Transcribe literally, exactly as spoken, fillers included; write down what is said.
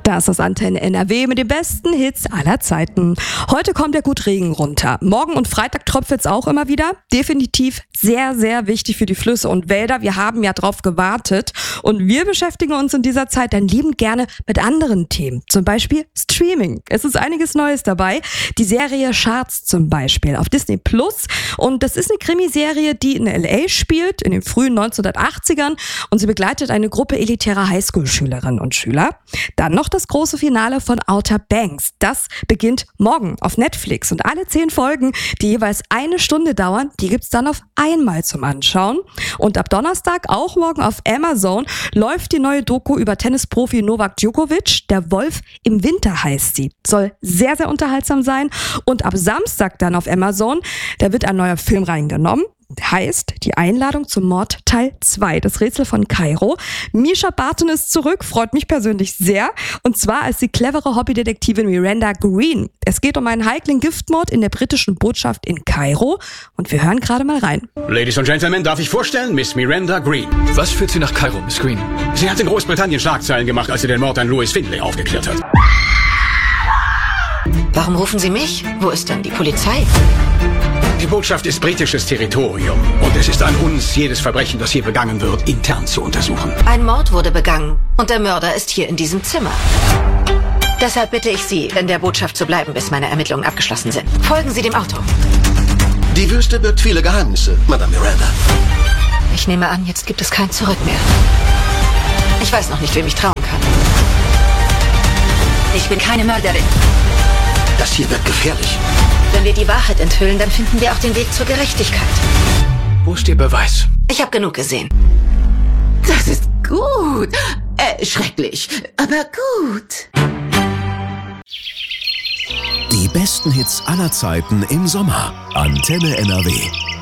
Das ist Antenne N R W mit den besten Hits aller Zeiten. Heute kommt ja gut Regen runter. Morgen und Freitag tröpfelt es auch immer wieder. Definitiv sehr, sehr wichtig für die Flüsse und Wälder. Wir haben ja drauf gewartet. Und wir beschäftigen uns in dieser Zeit dann liebend gerne mit anderen Themen. Zum Beispiel Streaming. Es ist einiges Neues dabei. Die Serie Charts zum Beispiel auf Disney Plus. Und das ist eine Krimiserie, die in L A spielt, in den frühen neunzehnhundertachtzigern. Und sie begleitet eine Gruppe elitärer Highschool-Schülerinnen und Schüler. Dann noch das große Finale von Outer Banks. Das beginnt morgen auf Netflix. Und alle zehn Folgen, die jeweils eine Stunde dauern, die gibt's dann auf einmal zum Anschauen. Und ab Donnerstag, auch morgen auf Amazon, läuft die neue Doku über Tennisprofi Novak Djokovic. Der Wolf im Winter heißt sie. Soll sehr, sehr unterhaltsam sein. Und ab Samstag dann auf Amazon, da wird ein neuer Film reingenommen. Heißt Die Einladung zum Mord Teil zwei, das Rätsel von Kairo. Mischa Barton ist zurück, freut mich persönlich sehr. Und zwar als die clevere Hobbydetektivin Miranda Green. Es geht um einen heiklen Giftmord in der britischen Botschaft in Kairo. Und wir hören gerade mal rein. Ladies and Gentlemen, darf ich vorstellen, Miss Miranda Green. Was führt Sie nach Kairo, Miss Green? Sie hat in Großbritannien Schlagzeilen gemacht, als sie den Mord an Louis Findlay aufgeklärt hat. Warum rufen Sie mich? Wo ist denn die Polizei? Die Botschaft ist britisches Territorium und es ist an uns, jedes Verbrechen, das hier begangen wird, intern zu untersuchen. Ein Mord wurde begangen und der Mörder ist hier in diesem Zimmer. Deshalb bitte ich Sie, in der Botschaft zu bleiben, bis meine Ermittlungen abgeschlossen sind. Folgen Sie dem Auto. Die Wüste birgt viele Geheimnisse, Madame Miranda. Ich nehme an, jetzt gibt es kein Zurück mehr. Ich weiß noch nicht, wem ich trauen kann. Ich bin keine Mörderin. Das hier wird gefährlich. Wenn wir die Wahrheit enthüllen, dann finden wir auch den Weg zur Gerechtigkeit. Wo ist Ihr Beweis? Ich habe genug gesehen. Das ist gut. Äh, schrecklich, aber gut. Die besten Hits aller Zeiten im Sommer. Antenne N R W.